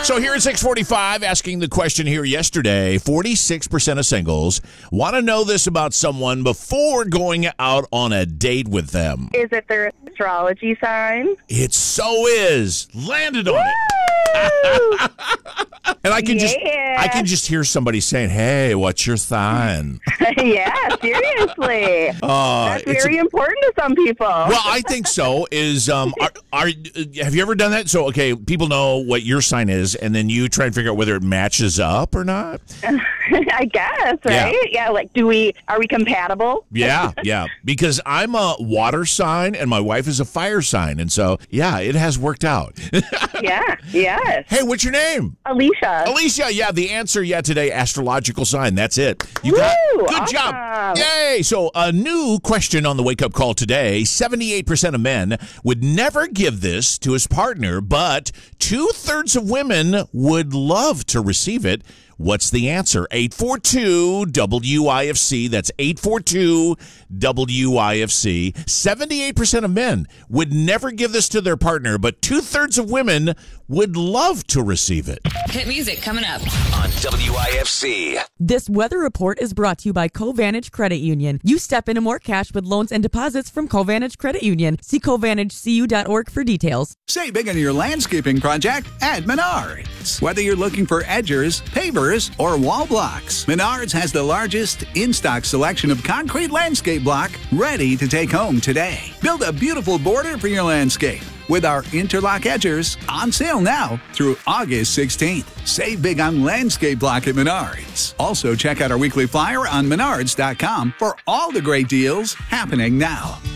So here at 645, asking the question here yesterday, 46% of singles want to know this about someone before going out on a date with them. Is it their astrology sign? It so is. Landed on it. And I can just hear somebody saying, "Hey, what's your sign?" Yeah, seriously. That's very important to some people. Well, I think so. Is have you ever done that? So, okay, people know what your sign is, and then you try and figure out whether it matches up or not. I guess, right? Yeah, like are we compatible? Yeah. Because I'm a water sign and my wife is a fire sign, and so it has worked out. Yes. Hey, what's your name? Alicia, the answer, today, astrological sign. That's it. You got good job. Yay! So a new question on the wake-up call today. 78% of men would never give this to his partner, but 2/3 of women would love to receive it. What's the answer? 842-WIFC. That's 842-WIFC. 78% of men would never give this to their partner, but 2/3 of women would love to receive it. Hit music coming up on WIFC. This weather report is brought to you by Covantage Credit Union. You step into more cash with loans and deposits from Covantage Credit Union. See CovantageCU.org for details. Save big on your landscaping project at Menards. Whether you're looking for edgers, pavers, or wall blocks, Menards has the largest in-stock selection of concrete landscape block ready to take home today. Build a beautiful border for your landscape with our interlock edgers on sale now through August 16th. Save big on landscape block at Menards. Also, check out our weekly flyer on Menards.com for all the great deals happening now.